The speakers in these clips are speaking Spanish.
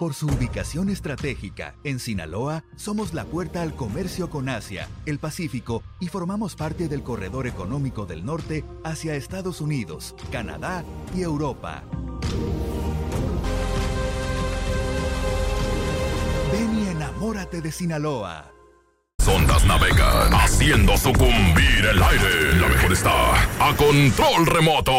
Por su ubicación estratégica, en Sinaloa, somos la puerta al comercio con Asia, el Pacífico y formamos parte del corredor económico del norte hacia Estados Unidos, Canadá y Europa. Ven y enamórate de Sinaloa. Ondas navegan haciendo sucumbir el aire. La mejor está a control remoto.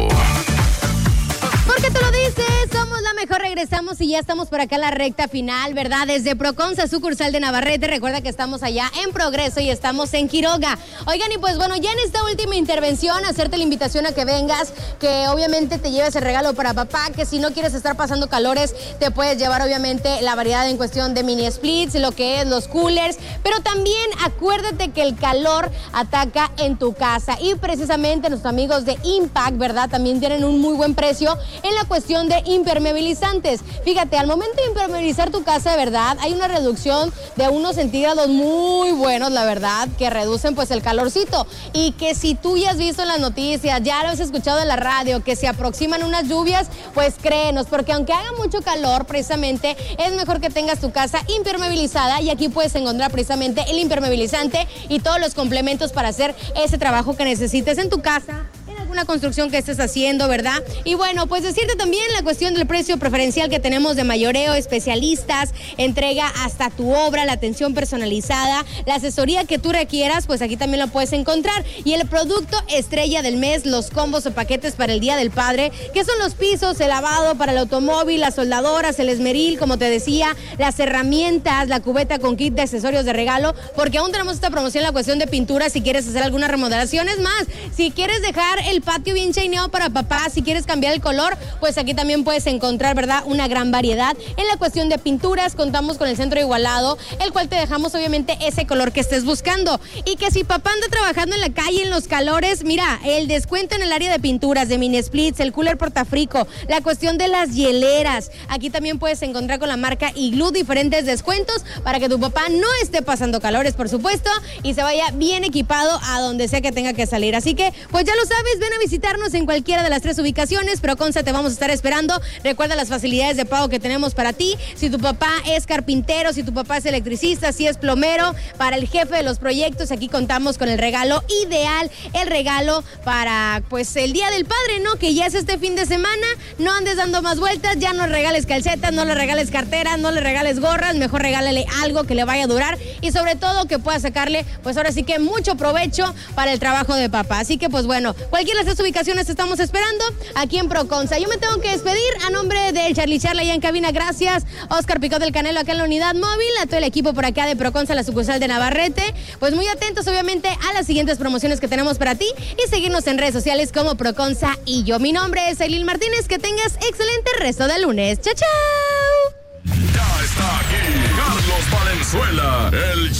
¿Por qué te lo dices? Somos la mejor, regresamos y ya estamos por acá en la recta final, ¿verdad? Desde Proconsa, sucursal de Navarrete. Recuerda que estamos allá en Progreso y estamos en Quiroga. Oigan, y pues bueno, ya en esta última intervención, hacerte la invitación a que vengas, que obviamente te lleves el regalo para papá, que si no quieres estar pasando calores, te puedes llevar obviamente la variedad en cuestión de mini splits, lo que es los coolers, pero también acuérdate que el calor ataca en tu casa y precisamente nuestros amigos de Impact, ¿verdad? También tienen un muy buen precio en la cuestión de impermeabilizantes. Fíjate, al momento de impermeabilizar tu casa, de verdad, hay una reducción de unos centígrados muy buenos, la verdad, que reducen pues el calorcito. Y que si tú ya has visto en las noticias, ya lo has escuchado en la radio, que se aproximan unas lluvias, pues créenos, porque aunque haga mucho calor, precisamente, es mejor que tengas tu casa impermeabilizada y aquí puedes encontrar precisamente el impermeabilizante y todos los complementos para hacer ese trabajo que necesites en tu casa, una construcción que estés haciendo, ¿verdad? Y bueno, pues decirte también la cuestión del precio preferencial que tenemos de mayoreo, especialistas, entrega hasta tu obra, la atención personalizada, la asesoría que tú requieras, pues aquí también lo puedes encontrar. Y el producto estrella del mes, los combos o paquetes para el Día del Padre, que son los pisos, el lavado para el automóvil, las soldadoras, el esmeril, como te decía, las herramientas, la cubeta con kit de accesorios de regalo, porque aún tenemos esta promoción en la cuestión de pintura, si quieres hacer alguna remodelación. Es más, si quieres dejar el patio bien chaineado para papá, si quieres cambiar el color, pues aquí también puedes encontrar, ¿verdad?, una gran variedad. En la cuestión de pinturas, contamos con el Centro Igualado, el cual te dejamos obviamente ese color que estés buscando. Y que si papá anda trabajando en la calle en los calores, mira, el descuento en el área de pinturas, de mini splits, el cooler portafrico, la cuestión de las hieleras. Aquí también puedes encontrar con la marca Igloo diferentes descuentos para que tu papá no esté pasando calores, por supuesto, y se vaya bien equipado a donde sea que tenga que salir. Así que, pues ya lo sabes, ven a visitarnos en cualquiera de las 3 ubicaciones. Proconsa, te vamos a estar esperando. Recuerda las facilidades de pago que tenemos para ti. Si tu papá es carpintero, si tu papá es electricista, si es plomero, para el jefe de los proyectos, aquí contamos con el regalo ideal, el regalo para pues el Día del Padre, ¿no? Que ya es este fin de semana. No andes dando más vueltas, ya no regales calcetas, no le regales carteras, no le regales gorras, mejor regálale algo que le vaya a durar y sobre todo que pueda sacarle, pues ahora sí que mucho provecho para el trabajo de papá. Así que pues bueno, cualquiera de estas ubicaciones te estamos esperando aquí en Proconsa. Yo me tengo que despedir a nombre del Charlie allá en cabina. Gracias, Oscar Picot del Canelo acá en la unidad móvil, a todo el equipo por acá de Proconsa, la sucursal de Navarrete. Pues muy atentos obviamente a las siguientes promociones que tenemos para ti y seguirnos en redes sociales como Proconsa y yo. Mi nombre es Ailín Martínez, que tengas excelente resto de lunes. ¡Chao, chao! Ya está aquí Carlos Valenzuela, el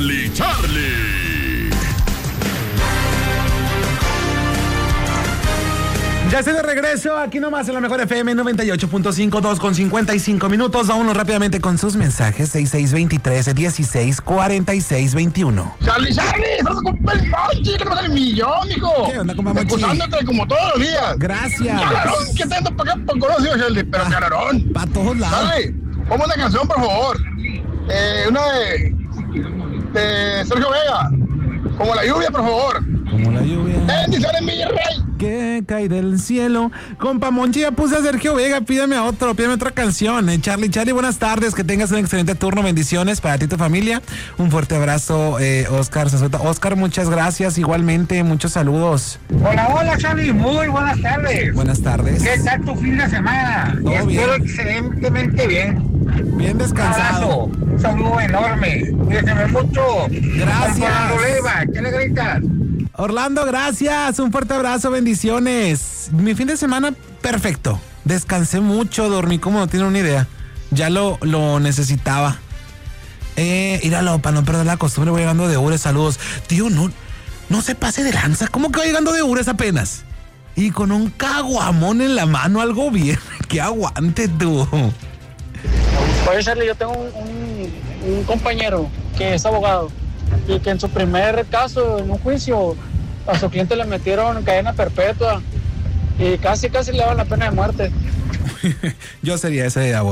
Charlie. Ya estoy de regreso, aquí nomás en la mejor FM 98.5, 2:55 minutos. Vámonos rápidamente con sus mensajes. 6623-164621. Charlie, estás con el Monchi, que te pasa el millón, hijo. ¿Qué onda, compa Monchi? Escuchándote como todos los días. Gracias. Cararón, ¿qué tanto para acá por conocido, Charlie? Pero cararón. Para todos lados. Charlie, ponme una canción, por favor. Una de Sergio Vega. Como la lluvia, por favor. Como la lluvia. Bendiciones, mi rey. Que cae del cielo. Compa Monchi, ya puse a Sergio Vega, pídame otra canción. Charlie, buenas tardes, que tengas un excelente turno, bendiciones para ti y tu familia. Un fuerte abrazo, Oscar Zazueta. Oscar, muchas gracias, igualmente, muchos saludos. Hola, Charlie, muy buenas tardes. Buenas tardes. ¿Qué tal tu fin de semana? Todo bien. Espero excelentemente bien. Bien descansado. Un saludo enorme. Cuídense mucho. Gracias. ¿Qué le gritas? Orlando, gracias. Un fuerte abrazo, bendiciones. Mi fin de semana, perfecto. Descansé mucho, dormí como no tiene una idea. Ya lo necesitaba. Íralo, para no perder la costumbre, voy llegando de Ures, saludos. Tío, no se pase de lanza. ¿Cómo que va llegando de Ures apenas? Y con un caguamón en la mano, algo bien. Que aguante tú. Oye, Charlie, yo tengo un compañero que es abogado y que en su primer caso, en un juicio, a su cliente le metieron cadena perpetua y casi le daban la pena de muerte. Yo sería ese abogado.